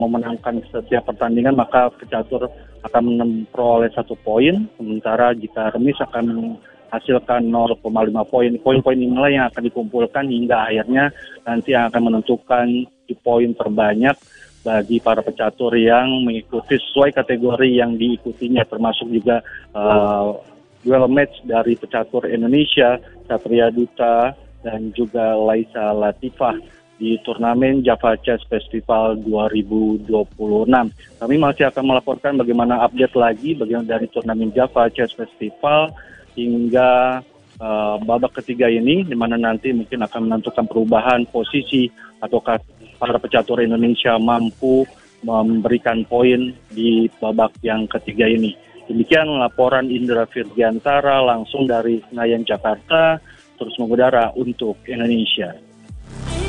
memenangkan setiap pertandingan maka pecatur akan memperoleh 1 poin, sementara jika remis akan menghasilkan 0,5 poin. Poin-poin inilah yang akan dikumpulkan hingga akhirnya nanti yang akan menentukan di poin terbanyak bagi para pecatur yang mengikuti sesuai kategori yang diikutinya, termasuk juga duel match dari pecatur Indonesia, Satria Duta dan juga Laisa Latifah di turnamen Java Chess Festival 2026. Kami masih akan melaporkan bagaimana update lagi dari turnamen Java Chess Festival hingga babak ketiga ini, di mana nanti mungkin akan menentukan perubahan posisi ataukah para pecatur Indonesia mampu memberikan poin di babak yang ketiga ini. Demikian laporan Indra Firdiantara langsung dari Senayan, Jakarta, terus mengudara untuk Indonesia.